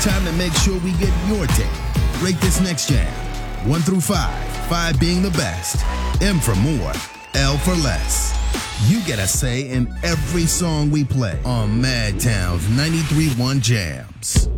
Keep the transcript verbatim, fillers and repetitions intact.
time to make sure we get your take. Rate this next jam. One through five. Five being the best. M for more. L for less. You get a say in every song we play on Madtown's ninety-three point one Jams.